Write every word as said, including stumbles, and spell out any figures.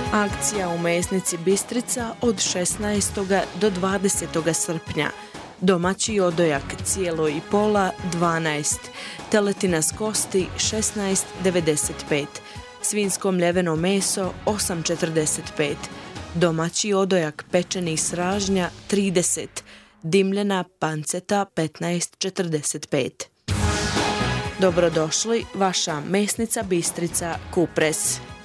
Akcija u mesnici Bistrica od šesnaestog do dvadesetog srpnja. Domaći odojak cijelo i pola dvanaest, teletina s kosti šesnaest devedeset pet, svinsko mljeveno meso osam četrdeset pet, domaći odojak pečenih sražnja trideset, dimljena panceta petnaest četrdeset pet. Dobrodošli, vaša mesnica Bistrica Kupres.